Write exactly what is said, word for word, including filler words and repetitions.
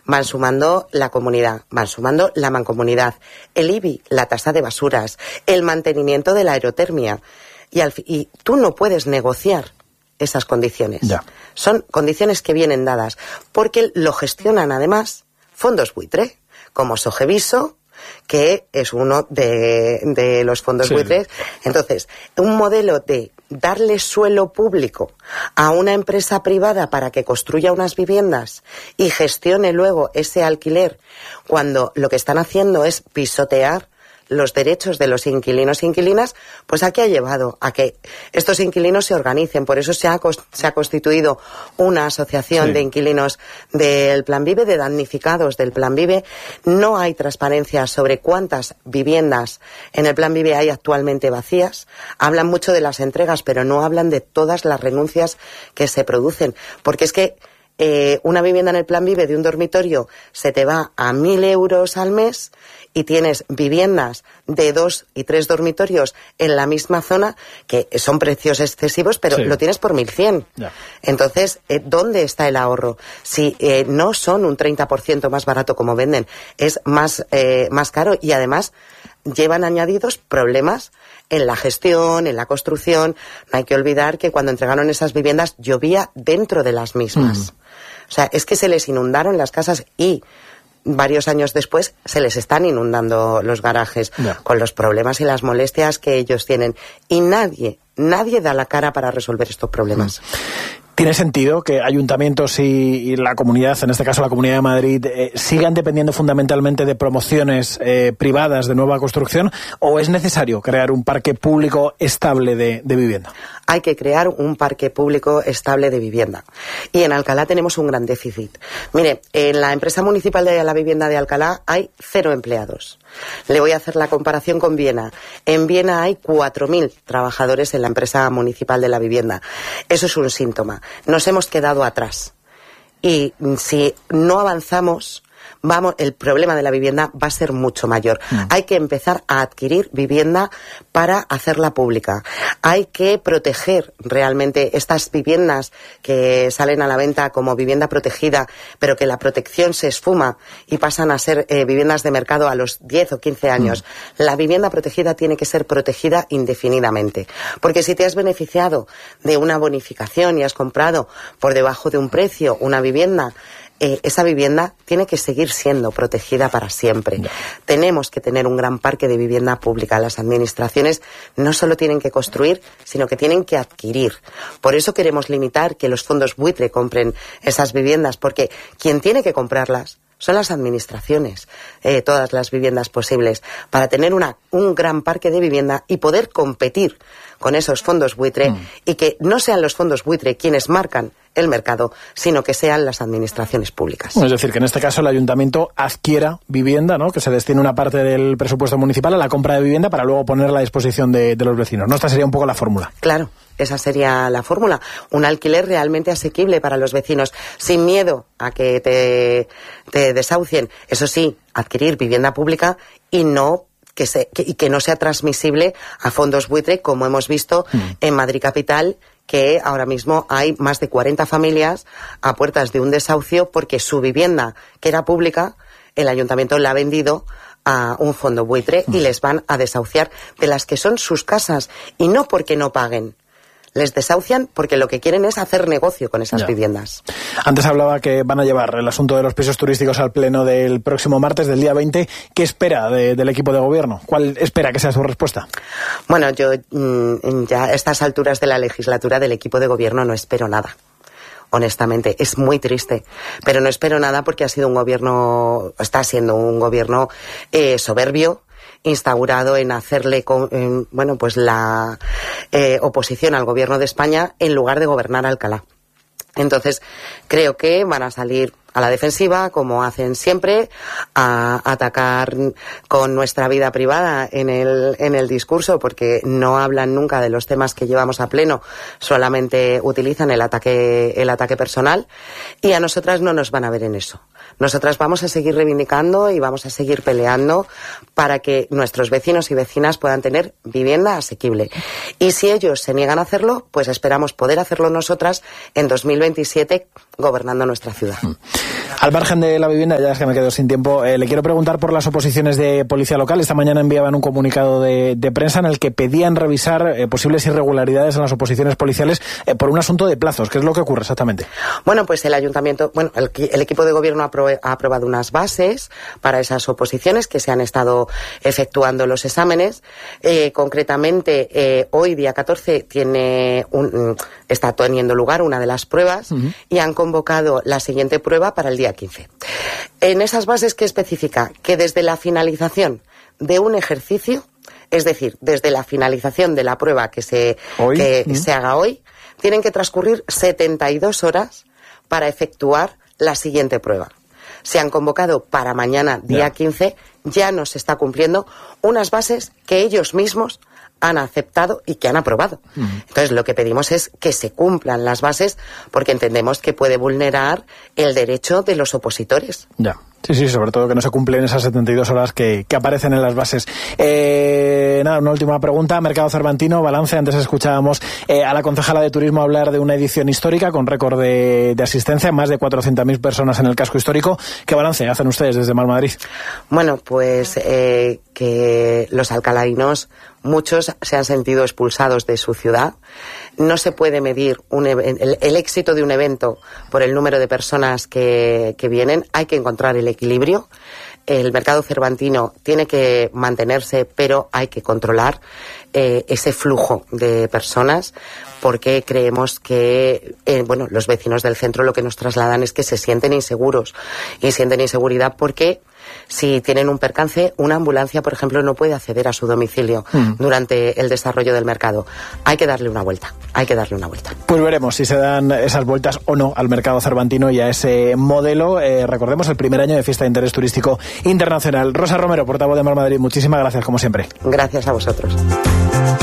van sumando la comunidad, van sumando la mancomunidad, el I B I, la tasa de basuras, el mantenimiento de la aerotermia. Y, al, y tú no puedes negociar esas condiciones. Ya. Son condiciones que vienen dadas, porque lo gestionan además fondos buitre, como Sogeviso, que es uno de, de los fondos sí. buitres. Entonces, un modelo de darle suelo público a una empresa privada para que construya unas viviendas y gestione luego ese alquiler, cuando lo que están haciendo es pisotear los derechos de los inquilinos e inquilinas, pues ¿a qué ha llevado? A que estos inquilinos se organicen. Por eso se ha, se ha constituido una asociación sí. de inquilinos del Plan Vive, de damnificados del Plan Vive. No hay transparencia sobre cuántas viviendas en el Plan Vive hay actualmente vacías. Hablan mucho de las entregas, pero no hablan de todas las renuncias que se producen. Porque es que eh, una vivienda en el Plan Vive de un dormitorio se te va a mil euros al mes, y tienes viviendas de dos y tres dormitorios en la misma zona, que son precios excesivos, pero sí. lo tienes por mil cien. Ya. Entonces, eh, ¿dónde está el ahorro? Si eh, no son un treinta por ciento más barato como venden, es más, eh, más caro, y además llevan añadidos problemas en la gestión, en la construcción. No hay que olvidar que cuando entregaron esas viviendas llovía dentro de las mismas. Mm. O sea, es que se les inundaron las casas, y varios años después se les están inundando los garajes no. con los problemas y las molestias que ellos tienen. Y nadie, nadie da la cara para resolver estos problemas. ¿Tiene sentido que ayuntamientos y, y la comunidad, en este caso la Comunidad de Madrid, eh, sigan dependiendo fundamentalmente de promociones eh, privadas de nueva construcción, o es necesario crear un parque público estable de, de vivienda? Hay que crear un parque público estable de vivienda. Y en Alcalá tenemos un gran déficit. Mire, en la empresa municipal de la vivienda de Alcalá hay cero empleados. Le voy a hacer la comparación con Viena. En Viena hay cuatro mil trabajadores en la empresa municipal de la vivienda. Eso es un síntoma. Nos hemos quedado atrás. Y si no avanzamos, vamos, el problema de la vivienda va a ser mucho mayor. Mm. Hay que empezar a adquirir vivienda para hacerla pública. Hay que proteger realmente estas viviendas que salen a la venta como vivienda protegida, pero que la protección se esfuma y pasan a ser eh, viviendas de mercado a los diez o quince años. Mm. La vivienda protegida tiene que ser protegida indefinidamente. Porque si te has beneficiado de una bonificación y has comprado por debajo de un precio una vivienda, Eh, esa vivienda tiene que seguir siendo protegida para siempre. Yeah. Tenemos que tener un gran parque de vivienda pública. Las administraciones no solo tienen que construir, sino que tienen que adquirir. Por eso queremos limitar que los fondos buitre compren esas viviendas, porque quien tiene que comprarlas son las administraciones, eh, todas las viviendas posibles, para tener una, un gran parque de vivienda y poder competir con esos fondos buitre, mm. y que no sean los fondos buitre quienes marcan el mercado, sino que sean las administraciones públicas. Es decir, que en este caso el ayuntamiento adquiera vivienda, ¿no? Que se destine una parte del presupuesto municipal a la compra de vivienda para luego ponerla a disposición de, de los vecinos, ¿no? Esta sería un poco la fórmula. Claro, esa sería la fórmula. Un alquiler realmente asequible para los vecinos, sin miedo a que te, te desahucien. Eso sí, adquirir vivienda pública y no que se, que, y que no sea transmisible a fondos buitre, como hemos visto mm. en Madrid Capital, que ahora mismo hay más de cuarenta familias a puertas de un desahucio porque su vivienda, que era pública, el ayuntamiento la ha vendido a un fondo buitre mm. y les van a desahuciar de las que son sus casas, y no porque no paguen. Les desahucian porque lo que quieren es hacer negocio con esas ya. viviendas. Antes hablaba que van a llevar el asunto de los pisos turísticos al pleno del próximo martes, del día veinte. ¿Qué espera de, del equipo de gobierno? ¿Cuál espera que sea su respuesta? Bueno, yo mmm, ya a estas alturas de la legislatura del equipo de gobierno no espero nada. Honestamente, es muy triste, pero no espero nada porque ha sido un gobierno, está siendo un gobierno eh, soberbio, instaurado en hacerle en, bueno pues la eh, oposición al gobierno de España en lugar de gobernar Alcalá. Entonces creo que van a salir a la defensiva, como hacen siempre, a atacar con nuestra vida privada en el en el discurso, porque no hablan nunca de los temas que llevamos a pleno, solamente utilizan el ataque el ataque personal, y a nosotras no nos van a ver en eso. Nosotras vamos a seguir reivindicando y vamos a seguir peleando para que nuestros vecinos y vecinas puedan tener vivienda asequible. Y si ellos se niegan a hacerlo, pues esperamos poder hacerlo nosotras en dos mil veintisiete gobernando nuestra ciudad. Al margen de la vivienda, ya es que me quedo sin tiempo, eh, le quiero preguntar por las oposiciones de Policía Local. Esta mañana enviaban un comunicado de, de prensa en el que pedían revisar eh, posibles irregularidades en las oposiciones policiales eh, por un asunto de plazos. ¿Qué es lo que ocurre exactamente? Bueno, pues el ayuntamiento, bueno, el, el equipo de gobierno ha, pro, ha aprobado unas bases para esas oposiciones que se han estado efectuando los exámenes. Eh, concretamente, eh, hoy, día catorce, tiene un, está teniendo lugar una de las pruebas uh-huh. y han convocado la siguiente prueba para el día quince. En esas bases, ¿qué especifica? Que desde la finalización de un ejercicio, es decir, desde la finalización de la prueba que se, que ¿Mm? se haga hoy, tienen que transcurrir setenta y dos horas para efectuar la siguiente prueba. Se han convocado para mañana, día ya. quince, ya no se está cumpliendo unas bases que ellos mismos han aceptado y que han aprobado. Uh-huh. Entonces, lo que pedimos es que se cumplan las bases porque entendemos que puede vulnerar el derecho de los opositores. Ya. Sí, sí, sobre todo que no se cumplen esas setenta y dos horas que, que aparecen en las bases. Eh, nada, una última pregunta. Mercado Cervantino, balance. Antes escuchábamos eh, a la concejala de Turismo hablar de una edición histórica con récord de, de asistencia, más de cuatrocientas mil personas en el casco histórico. ¿Qué balance hacen ustedes desde Mar Madrid? Bueno, pues eh, que los alcalainos, muchos se han sentido expulsados de su ciudad. No se puede medir un, el, el éxito de un evento por el número de personas que, que vienen. Hay que encontrar el equilibrio. El mercado cervantino tiene que mantenerse, pero hay que controlar eh, ese flujo de personas, porque creemos que eh, bueno, los vecinos del centro lo que nos trasladan es que se sienten inseguros y sienten inseguridad porque si tienen un percance, una ambulancia, por ejemplo, no puede acceder a su domicilio mm. durante el desarrollo del mercado. Hay que darle una vuelta, hay que darle una vuelta. Pues veremos si se dan esas vueltas o no al mercado cervantino y a ese modelo. Eh, recordemos el primer año de Fiesta de Interés Turístico Internacional. Rosa Romero, portavoz de Mar Madrid, muchísimas gracias, como siempre. Gracias a vosotros.